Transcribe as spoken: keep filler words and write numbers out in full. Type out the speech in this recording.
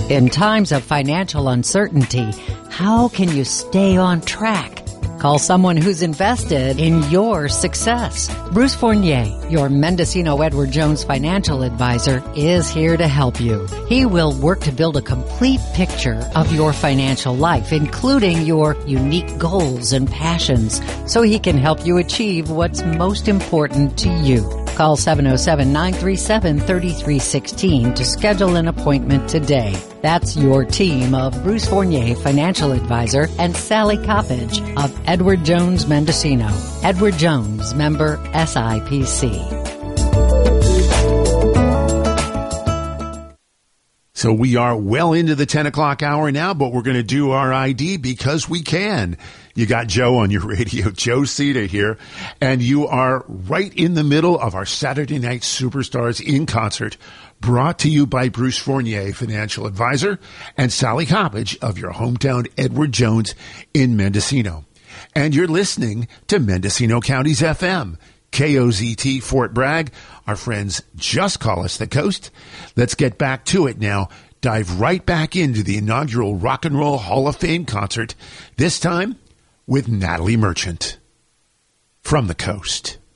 In times of financial uncertainty, how can you stay on track? Call someone who's invested in your success. Bruce Fournier, your Mendocino Edward Jones financial advisor, is here to help you. He will work to build a complete picture of your financial life, including your unique goals and passions, so he can help you achieve what's most important to you. Call seven oh seven, nine three seven, three three one six to schedule an appointment today. That's your team of Bruce Fournier, financial advisor, and Sally Coppage of Edward Jones Mendocino. Edward Jones, member S I P C. So we are well into the ten o'clock hour now, but we're going to do our I D because we can. You got Joe on your radio, Joe Cita here, and you are right in the middle of our Saturday Night Superstars in Concert, brought to you by Bruce Fournier, financial advisor, and Sally Coppage of your hometown Edward Jones in Mendocino. And you're listening to Mendocino County's F M, K O Z T Fort Bragg. Our friends just call us the coast. Let's get back to it now. Dive right back into the inaugural Rock and Roll Hall of Fame concert, this time with Natalie Merchant from the coast.